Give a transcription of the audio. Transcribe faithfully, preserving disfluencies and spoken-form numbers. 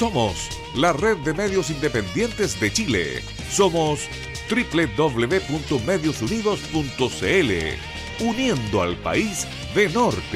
Somos la red de medios independientes de Chile. Somos doble u doble u doble u punto medios unidos punto c l, uniendo al país de norte